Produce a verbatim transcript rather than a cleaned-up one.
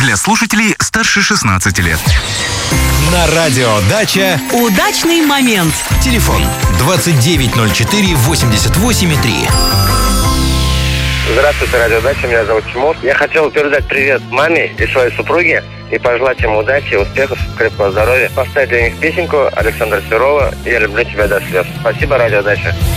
Для слушателей старше шестнадцати лет. На радио «Дача» удачный момент. Телефон двадцать девять ноль четыре восемьдесят восемь три. Здравствуйте, радио «Дача», меня зовут Тимур. Я хотел передать привет маме и своей супруге и пожелать им удачи, успехов, крепкого здоровья. Поставить для них песенку Александра Серова «Я люблю тебя до слез». Спасибо, радио «Дача».